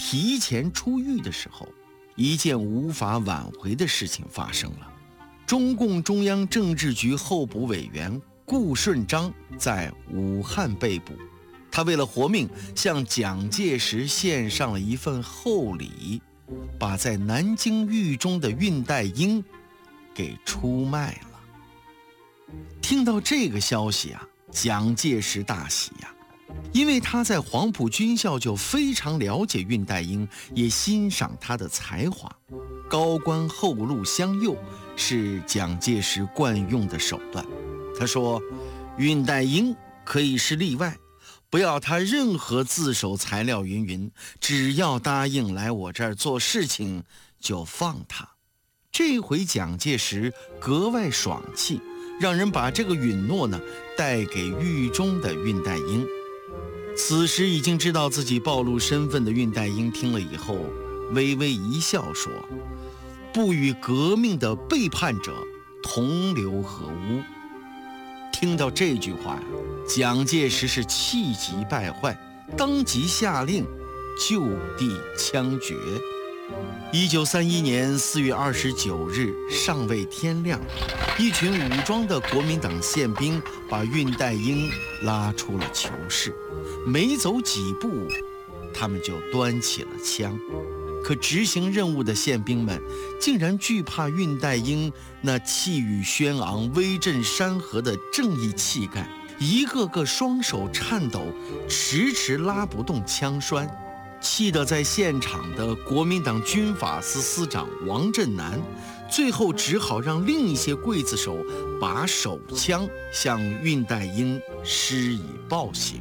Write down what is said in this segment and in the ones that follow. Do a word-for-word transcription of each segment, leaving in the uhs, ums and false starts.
提前出狱的时候，一件无法挽回的事情发生了。中共中央政治局候补委员顾顺章在武汉被捕，他为了活命，向蒋介石献上了一份厚礼，把在南京狱中的恽代英给出卖了。听到这个消息啊，蒋介石大喜呀、啊，因为他在黄埔军校就非常了解恽代英，也欣赏他的才华。高官厚禄相诱是蒋介石惯用的手段。他说，恽代英可以是例外，不要他任何自首材料云云，只要答应来我这儿做事情就放他。这回蒋介石格外爽气，让人把这个允诺呢带给狱中的恽代英。此时已经知道自己暴露身份的恽代英听了以后微微一笑，说，不与革命的背叛者同流合污。听到这句话呀，蒋介石是气急败坏，当即下令就地枪决。一九三一年四月二十九日尚未天亮，一群武装的国民党宪兵把恽代英拉出了囚室，没走几步，他们就端起了枪。可执行任务的宪兵们竟然惧怕恽代英那气宇轩昂、威震山河的正义气概，一个个双手颤抖，迟迟拉不动枪栓。气得在现场的国民党军法司司长王震南，最后只好让另一些刽子手把手枪向恽代英施以暴行。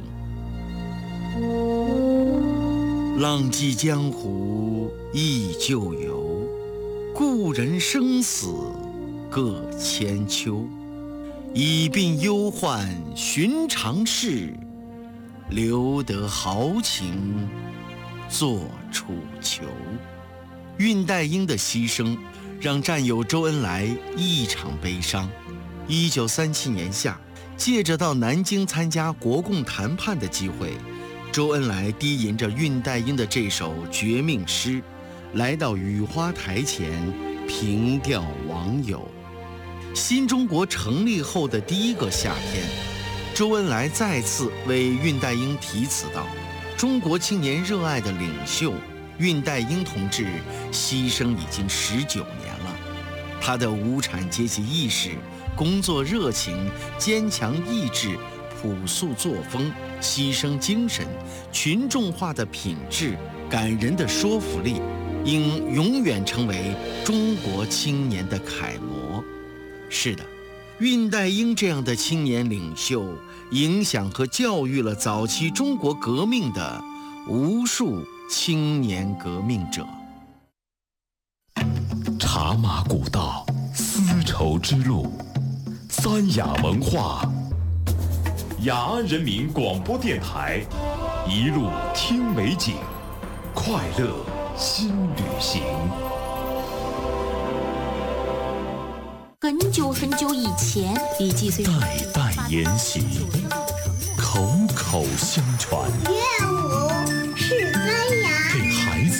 浪迹江湖忆旧游，故人生死各千秋。已鬓忧患寻常事，留得豪情作楚囚。恽代英的牺牲让战友周恩来异常悲伤。一九三七年夏，借着到南京参加国共谈判的机会，周恩来低吟着恽代英的这首绝命诗，来到雨花台前凭吊亡友。新中国成立后的第一个夏天，周恩来再次为恽代英题词道，中国青年热爱的领袖恽代英同志牺牲已经十九年了，他的无产阶级意识、工作热情、坚强意志、朴素作风、牺牲精神、群众化的品质、感人的说服力，应永远成为中国青年的楷模。是的，恽代英这样的青年领袖，影响和教育了早期中国革命的无数青年革命者。 茶马古道，丝绸之路，三雅文化，雅安人民广播电台，一路听美景，快乐新旅行。 很久很久以前，李继岁代代沿袭，口口相传。 乐舞